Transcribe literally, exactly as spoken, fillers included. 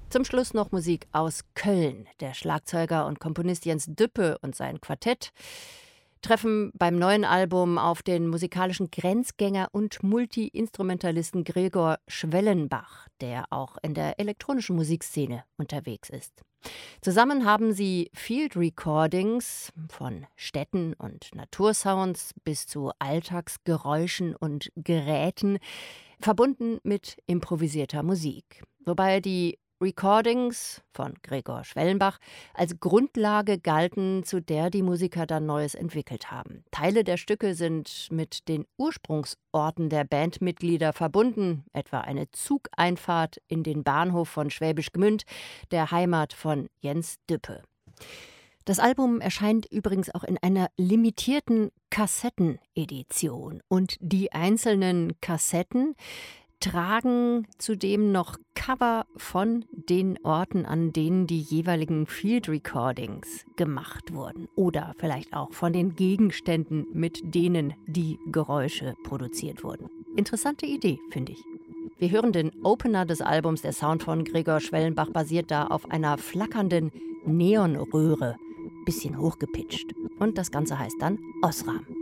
Zum Schluss noch Musik aus Köln. Der Schlagzeuger und Komponist Jens Düppe und sein Quartett treffen beim neuen Album auf den musikalischen Grenzgänger und Multi-Instrumentalisten Gregor Schwellenbach, der auch in der elektronischen Musikszene unterwegs ist. Zusammen haben sie Field Recordings von Städten und Natursounds bis zu Alltagsgeräuschen und Geräten, verbunden mit improvisierter Musik. Wobei die Recordings von Gregor Schwellenbach als Grundlage galten, zu der die Musiker dann Neues entwickelt haben. Teile der Stücke sind mit den Ursprungsorten der Bandmitglieder verbunden, etwa eine Zugeinfahrt in den Bahnhof von Schwäbisch Gmünd, der Heimat von Jens Düppe. Das Album erscheint übrigens auch in einer limitierten Kassettenedition und die einzelnen Kassetten tragen zudem noch Cover von den Orten, an denen die jeweiligen Field Recordings gemacht wurden. Oder vielleicht auch von den Gegenständen, mit denen die Geräusche produziert wurden. Interessante Idee, finde ich. Wir hören den Opener des Albums. Der Sound von Gregor Schwellenbach basiert da auf einer flackernden Neonröhre. Bisschen hochgepitcht. Und das Ganze heißt dann Osram.